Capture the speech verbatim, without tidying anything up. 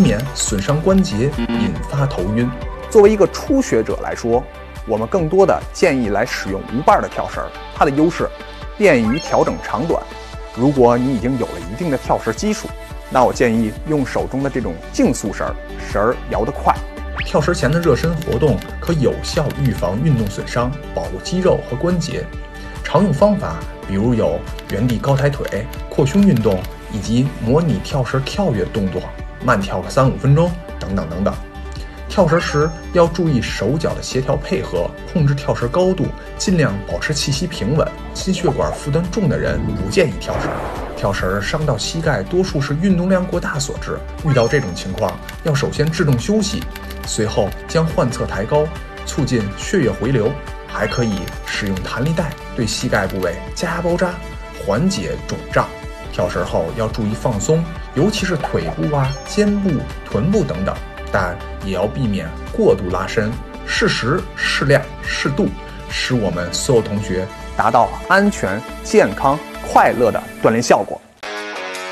免损伤关节，引发头晕。 作为一个初学者来说，我们更多的建议来使用无把的跳绳，它的优势便于调整长短。如果你已经有了一定的跳绳基础，那我建议用手中的这种竞速绳，绳儿摇得快。 跳绳前的热身活动可有效预防运动损伤，保护肌肉和关节。常用方法比如有原地高抬腿、扩胸运动，以及模拟跳绳跳跃动作，慢跳个三五分钟等等等等。跳绳时要注意手脚的协调配合，控制跳绳高度，尽量保持气息平稳。心血管负担重的人不建议跳绳。跳绳伤到膝盖，多数是运动量过大所致。遇到这种情况，要首先制动休息，随后将患侧抬高，促进血液回流。还可以使用弹力带对膝盖部位加压包扎，缓解肿胀。跳绳后要注意放松，尤其是腿部啊、肩部、臀部等等，但也要避免过度拉伸，适时、适量、适度，使我们所有同学达到安全、健康、快乐的锻炼效果。